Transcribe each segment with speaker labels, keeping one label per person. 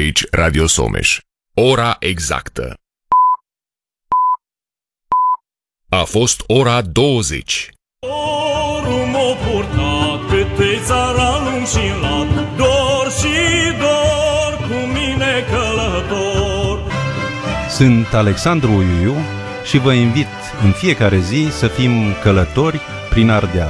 Speaker 1: Aici Radio Someș. Ora exactă. A fost ora 20.
Speaker 2: Orul m-a purtat pe țara lung și lat, dor și dor cu mine călător.
Speaker 3: Sunt Alexandru Uiu și vă invit în fiecare zi să fim călători prin Ardeal.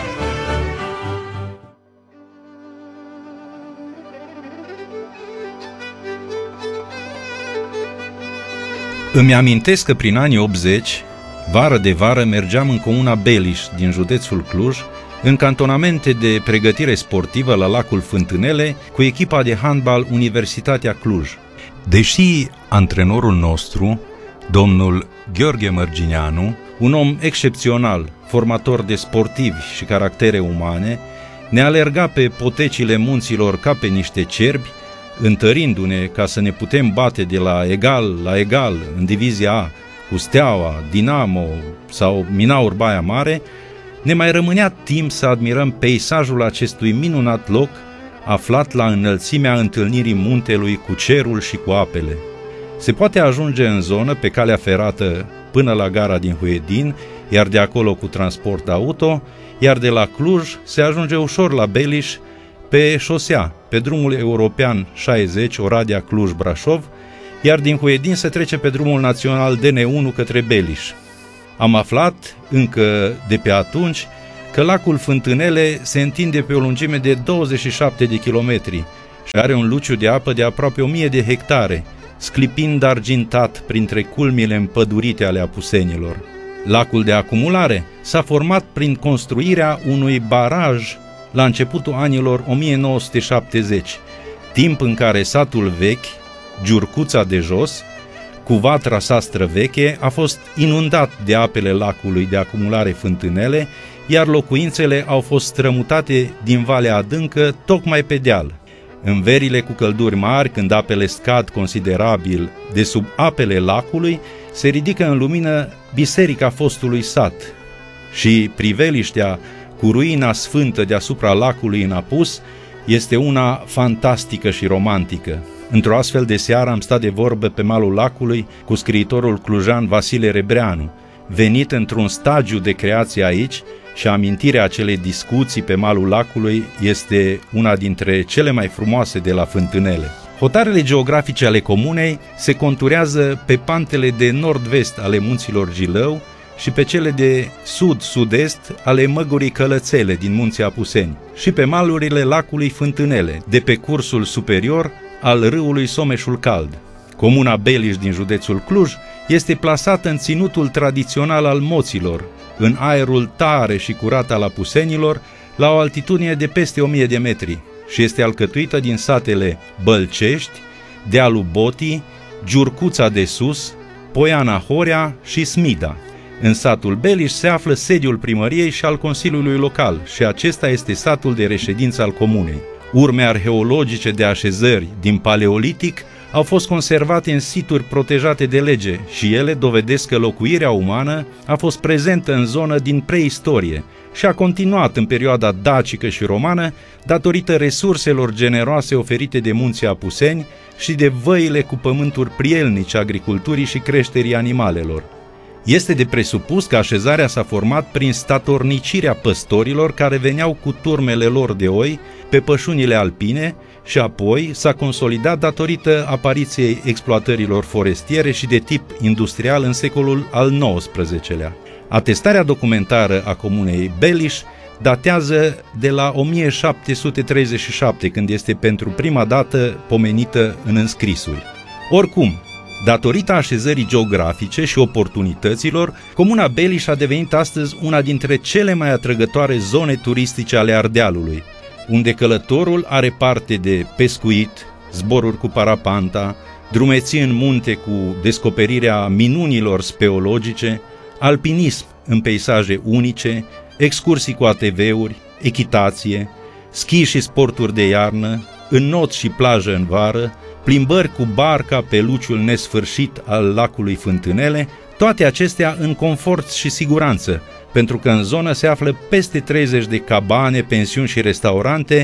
Speaker 3: Îmi amintesc că prin anii 80, vară de vară, mergeam în comuna Beliș din județul Cluj, în cantonamente de pregătire sportivă la lacul Fântânele, cu echipa de handbal Universitatea Cluj. Deși antrenorul nostru, domnul Gheorghe Mărgineanu, un om excepțional, formator de sportivi și caractere umane, ne alerga pe potecile munților ca pe niște cerbi, întărindu-ne ca să ne putem bate de la egal în divizia A cu Steaua, Dinamo sau Minaur Baia Mare, ne mai rămânea timp să admirăm peisajul acestui minunat loc aflat la înălțimea întâlnirii muntelui cu cerul și cu apele. Se poate ajunge în zonă pe calea ferată până la gara din Huedin, iar de acolo cu transport auto, iar de la Cluj se ajunge ușor la Beliș pe șosea, pe drumul european 60 Oradea Cluj-Brașov, iar din Huedin se trece pe drumul național DN1 către Beliș. Am aflat încă de pe atunci că lacul Fântânele se întinde pe o lungime de 27 de kilometri și are un luciu de apă de aproape 1000 de hectare, sclipind argintat printre culmile împădurite ale apusenilor. Lacul de acumulare s-a format prin construirea unui baraj la începutul anilor 1970, timp în care satul vechi, Giurcuța de Jos, cu vatra sa străveche, a fost inundat de apele lacului de acumulare Fântânele, iar locuințele au fost strămutate din Valea Adâncă tocmai pe deal. În verile cu călduri mari, când apele scad considerabil de sub apele lacului, se ridică în lumină biserica fostului sat și priveliștea cu ruina sfântă deasupra lacului în apus este una fantastică și romantică. Într-o astfel de seară am stat de vorbă pe malul lacului cu scriitorul clujan Vasile Rebreanu, venit într-un stagiu de creație aici, și amintirea acelei discuții pe malul lacului este una dintre cele mai frumoase de la Fântânele. Hotarele geografice ale comunei se conturează pe pantele de nord-vest ale munților Gilău și pe cele de sud-sud-est ale măgurii Călățele din munții Apuseni și pe malurile lacului Fântânele, de pe cursul superior al râului Someșul Cald. Comuna Beliș din județul Cluj este plasată în ținutul tradițional al Moților, în aerul tare și curat al apusenilor, la o altitudine de peste 1000 de metri și este alcătuită din satele Bălcești, Dealul Botii, Giurcuța de Sus, Poiana Horea și Smida. În satul Beliș se află sediul primăriei și al Consiliului Local și acesta este satul de reședință al comunei. Urme arheologice de așezări din Paleolitic au fost conservate în situri protejate de lege și ele dovedesc că locuirea umană a fost prezentă în zonă din preistorie și a continuat în perioada dacică și romană datorită resurselor generoase oferite de munții Apuseni și de văile cu pământuri prielnice agriculturii și creșterii animalelor. Este de presupus că așezarea s-a format prin statornicirea păstorilor care veneau cu turmele lor de oi pe pășunile alpine și apoi s-a consolidat datorită apariției exploatărilor forestiere și de tip industrial în secolul al XIX-lea. Atestarea documentară a comunei Beliș datează de la 1737, când este pentru prima dată pomenită în înscrisuri. Oricum, datorită așezării geografice și oportunităților, comuna Beliș a devenit astăzi una dintre cele mai atrăgătoare zone turistice ale Ardealului, unde călătorul are parte de pescuit, zboruri cu parapanta, drumeții în munte cu descoperirea minunilor speologice, alpinism în peisaje unice, excursii cu ATV-uri, echitație, schi și sporturi de iarnă, înnot și plajă în vară, plimbări cu barca pe luciul nesfârșit al lacului Fântânele, toate acestea în confort și siguranță, pentru că în zonă se află peste 30 de cabane, pensiuni și restaurante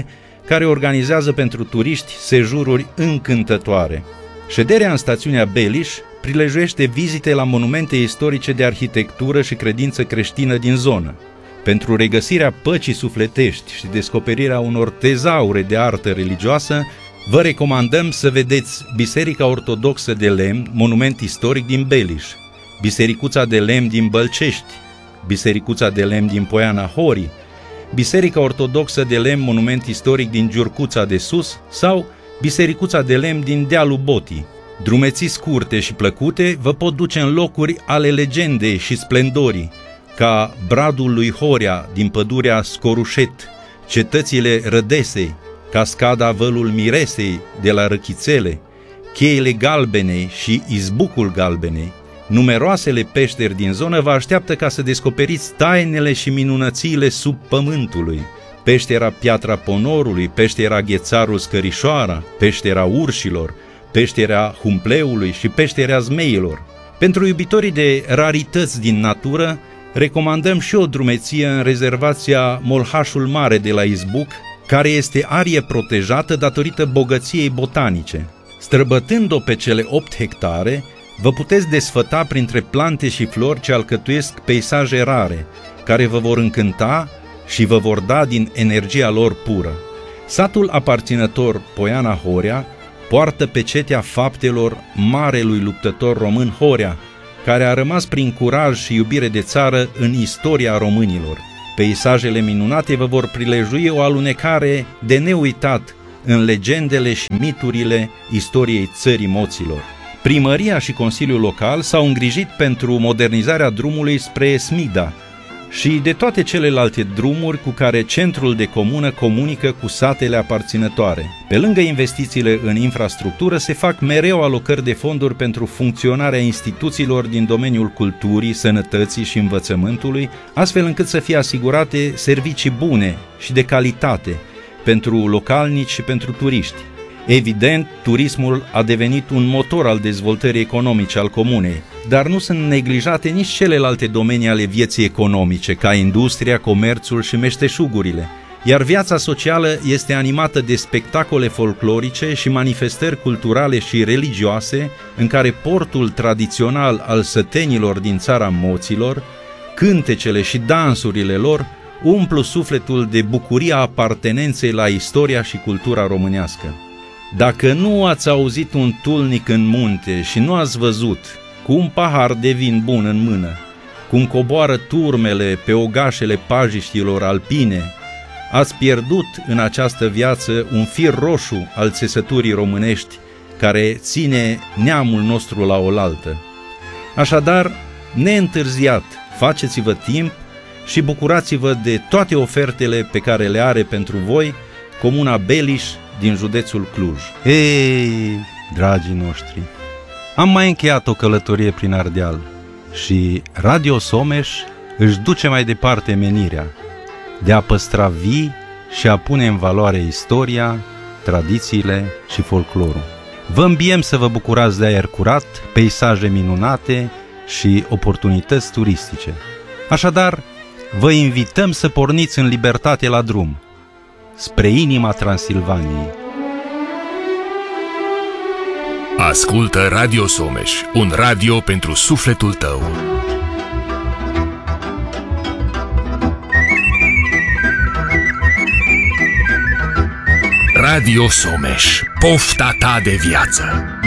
Speaker 3: care organizează pentru turiști sejururi încântătoare. Șederea în stațiunea Beliș prilejuiește vizite la monumente istorice de arhitectură și credință creștină din zonă. Pentru regăsirea păcii sufletești și descoperirea unor tezaure de artă religioasă, vă recomandăm să vedeți Biserica Ortodoxă de Lemn, monument istoric din Beliș, Bisericuța de Lemn din Bălcești, Bisericuța de Lemn din Poiana Horii, Biserica Ortodoxă de Lemn, monument istoric din Giurcuța de Sus sau Bisericuța de Lemn din Dealul Botii. Drumeții scurte și plăcute vă pot duce în locuri ale legendei și splendorii, ca Bradul lui Horea din pădurea Scorușet, cetățile Rădesei, cascada Vălul Miresei de la Răchițele, cheile Galbenei și izbucul Galbenei. Numeroasele peșteri din zonă vă așteaptă ca să descoperiți tainele și minunățiile sub pământului. Peștera Piatra Ponorului, peștera Ghețarul Scărișoara, peștera Urșilor, peștera Humpleului și peștera Zmeilor. Pentru iubitorii de rarități din natură, recomandăm și o drumeție în rezervația Molhașul Mare de la Izbuc, care este arie protejată datorită bogăției botanice. Străbătând-o pe cele 8 hectare, vă puteți desfăta printre plante și flori ce alcătuiesc peisaje rare, care vă vor încânta și vă vor da din energia lor pură. Satul aparținător Poiana Horea poartă pecetea faptelor marelui luptător român Horea, care a rămas prin curaj și iubire de țară în istoria românilor. Peisajele minunate vă vor prilejui o alunecare de neuitat în legendele și miturile istoriei țării moților. Primăria și Consiliul Local s-au îngrijit pentru modernizarea drumului spre Smida și de toate celelalte drumuri cu care centrul de comună comunică cu satele aparținătoare. Pe lângă investițiile în infrastructură, se fac mereu alocări de fonduri pentru funcționarea instituțiilor din domeniul culturii, sănătății și învățământului, astfel încât să fie asigurate servicii bune și de calitate pentru localnici și pentru turiști. Evident, turismul a devenit un motor al dezvoltării economice al comunei, dar nu sunt neglijate nici celelalte domenii ale vieții economice, ca industria, comerțul și meșteșugurile, iar viața socială este animată de spectacole folclorice și manifestări culturale și religioase, în care portul tradițional al sătenilor din țara moților, cântecele și dansurile lor umplu sufletul de bucuria apartenenței la istoria și cultura românească. Dacă nu ați auzit un tulnic în munte și nu ați văzut, cu un pahar de vin bun în mână, cum coboară turmele pe ogașele pajiștilor alpine, ați pierdut în această viață un fir roșu al țesăturii românești care ține neamul nostru la oaltă. Așadar, neîntârziat, faceți-vă timp și bucurați-vă de toate ofertele pe care le are pentru voi comuna Beliș din județul Cluj. Ei, dragii noștri, am mai încheiat o călătorie prin Ardeal și Radio Someș își duce mai departe menirea de a păstra vii și a pune în valoare istoria, tradițiile și folclorul. Vă îmbiem să vă bucurați de aer curat, peisaje minunate și oportunități turistice. Așadar, vă invităm să porniți în libertate la drum, spre inima Transilvaniei.
Speaker 1: Ascultă Radio Someș, un radio pentru sufletul tău. Radio Someș, pofta ta de viață.